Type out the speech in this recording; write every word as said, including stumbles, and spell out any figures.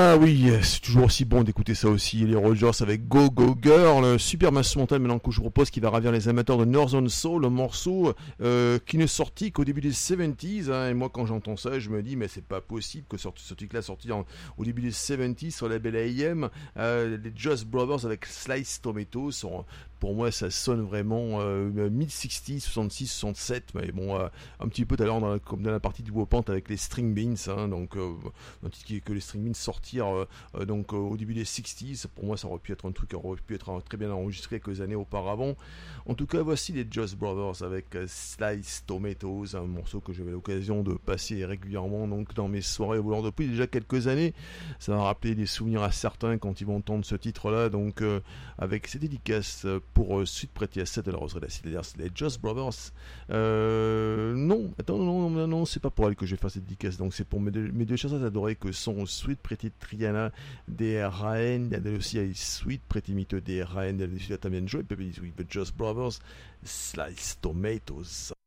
Ah oui, c'est toujours aussi bon d'écouter ça aussi. Les Rogers avec Go Go Girl, super instrumental maintenant que je vous propose qui va ravir les amateurs de Northern Soul, un morceau euh, qui ne sortit qu'au début des soixante-dix. Hein, et moi quand j'entends ça, je me dis mais c'est pas possible que ce, ce truc-là sorti en, au début des soixante-dix sur la label A M. Euh, les Just Brothers avec Sliced Tomatoes sont, pour moi ça sonne vraiment euh, mid-soixante, soixante-six, soixante-sept, mais bon euh, un petit peu tout à l'heure dans la, comme dans la partie du Wopant avec les String Beans, hein, donc euh, un titre qui, que les String Beans sortir euh, euh, donc euh, au début des soixante, pour moi ça aurait pu être un truc qui aurait pu être euh, très bien enregistré quelques années auparavant. En tout cas voici les Just Brothers avec euh, Sliced Tomatoes, un morceau que j'avais l'occasion de passer régulièrement donc dans mes soirées au volant depuis déjà quelques années. Ça va rappeler des souvenirs à certains quand ils vont entendre ce titre là, donc euh, avec ces dédicaces pour euh, Sweet Pretty Asset de la Roseraie de la Cité, les Just Brothers. Euh, non, attends, non, non, non, c'est pas pour elle que je vais faire cette dédicace, donc c'est pour mes deux, mes deux chansons adorées que sont Sweet Pretty Triana des R A N, il y a aussi Sweet Pretty Mito des R A N, il y a aussi la También Joy, et puis The Just Brothers, Sliced Tomatoes.